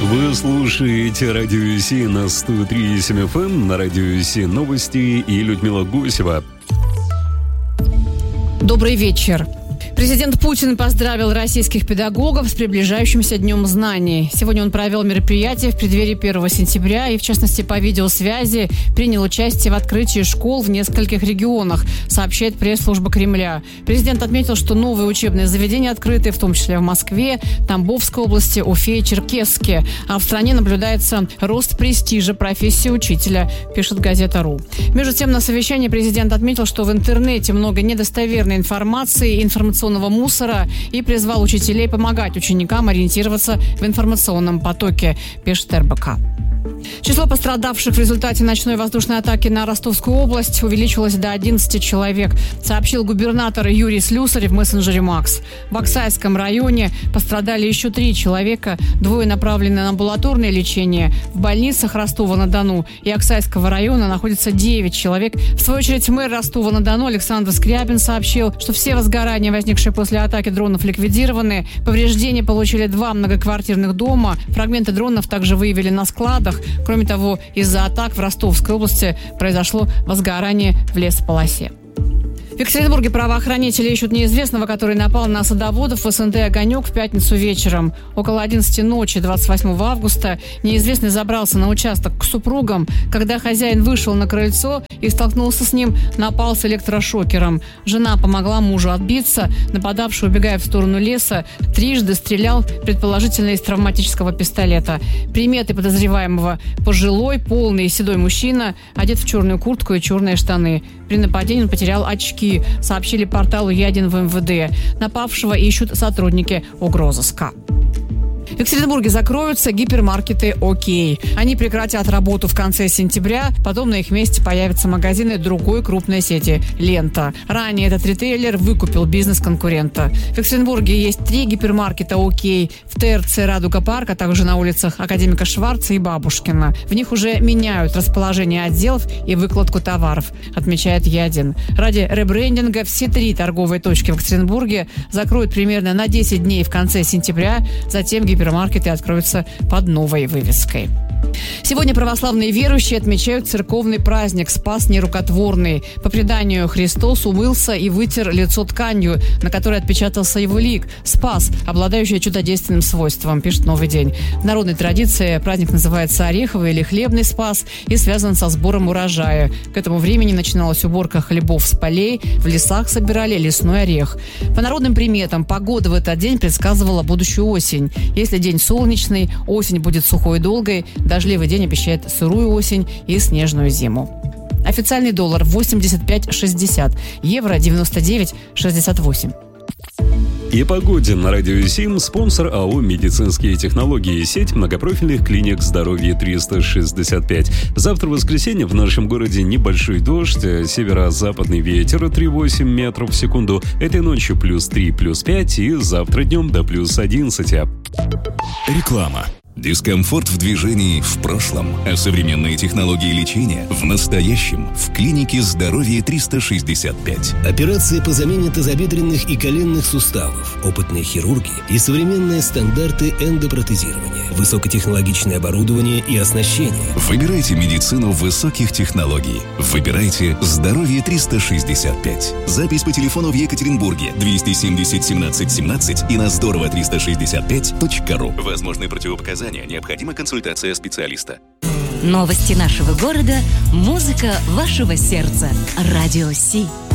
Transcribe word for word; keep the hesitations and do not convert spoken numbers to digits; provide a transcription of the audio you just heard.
Вы слушаете Радио Си на сто три и семь эф эм, на Радио Си новости и Людмила Гусева. Добрый вечер. Президент Путин поздравил российских педагогов с приближающимся Днем знаний. Сегодня он провел мероприятие в преддверии первого сентября и, в частности, по видеосвязи принял участие в открытии школ в нескольких регионах, сообщает пресс-служба Кремля. Президент отметил, что новые учебные заведения открыты, в том числе в Москве, Тамбовской области, Уфе и Черкесске. А в стране наблюдается рост престижа профессии учителя, пишет газета РУ. Между тем, на совещании президент отметил, что в интернете много недостоверной информации, информационной мусора и призвал учителей помогать ученикам ориентироваться в информационном потоке, пишет эр бэ ка. Число пострадавших в результате ночной воздушной атаки на Ростовскую область увеличилось до одиннадцати человек, сообщил губернатор Юрий Слюсарь в мессенджере Макс. В Аксайском районе пострадали еще три человека, двое направлены на амбулаторное лечение. В больницах Ростова-на-Дону и Аксайского района находится девять человек. В свою очередь мэр Ростова-на-Дону Александр Скрябин сообщил, что все возгорания, возникшие после атаки дронов, ликвидированы. Повреждения получили два многоквартирных дома. Фрагменты дронов также выявили на складах. Кроме того, из-за атак в Ростовской области произошло возгорание в лесополосе. В Екатеринбурге правоохранители ищут неизвестного, который напал на садоводов в эс эн тэ «Огонек» в пятницу вечером. Около одиннадцати ночи двадцать восьмого августа неизвестный забрался на участок к супругам. Когда хозяин вышел на крыльцо и столкнулся с ним, напал с электрошокером. Жена помогла мужу отбиться. Нападавший, убегая в сторону леса, трижды стрелял, предположительно из травматического пистолета. Приметы подозреваемого: пожилой, полный и седой мужчина, одет в черную куртку и черные штаны. При нападении он потерял очки, сообщили порталу Я один в эм вэ дэ. Напавшего ищут сотрудники угрозыска. В Екатеринбурге закроются гипермаркеты «Окей». Они прекратят работу в конце сентября, потом на их месте появятся магазины другой крупной сети «Лента». Ранее этот ритейлер выкупил бизнес конкурента. В Екатеринбурге есть три гипермаркета «Окей» в тэ эр цэ «Радуга-парк», а также на улицах Академика Шварца и Бабушкина. В них уже меняют расположение отделов и выкладку товаров, отмечает Я один. Ради ребрендинга все три торговые точки в Екатеринбурге закроют примерно на десять дней в конце сентября, затем гипермаркеты Гипермаркеты откроются под новой вывеской. Сегодня православные верующие отмечают церковный праздник Спас Нерукотворный. По преданию, Христос умылся и вытер лицо тканью, на которой отпечатался его лик. Спас, обладающий чудодейственным свойством, пишет «Новый день». В народной традиции праздник называется ореховый или хлебный спас и связан со сбором урожая. К этому времени начиналась уборка хлебов с полей, в лесах собирали лесной орех. По народным приметам, погода в этот день предсказывала будущую осень. Если день солнечный, осень будет сухой и долгой, дождливый день обещает сырую осень и снежную зиму. Официальный доллар восемьдесят пять шестьдесят, евро девяносто девять шестьдесят восемь. И погоде на Радио Сим спонсор АО «Медицинские технологии», сеть многопрофильных клиник здоровья триста шестьдесят пять. Завтра, в воскресенье, в нашем городе небольшой дождь, северо-западный ветер три целых восемь десятых метров в секунду. Этой ночью плюс три, плюс пять и завтра днем до плюс одиннадцати. Реклама. Дискомфорт в движении в прошлом, а современные технологии лечения в настоящем в клинике здоровья триста шестьдесят пять. Операции по замене тазобедренных и коленных суставов, опытные хирурги и современные стандарты эндопротезирования, высокотехнологичное оборудование и оснащение. Выбирайте медицину высоких технологий. Выбирайте здоровье триста шестьдесят пять. Запись по телефону в Екатеринбурге двести семьдесят семнадцать семнадцать и на здорово триста шестьдесят пять точка ру. Возможны противопоказания. Необходима консультация специалиста. Новости нашего города, музыка вашего сердца. Радио Си.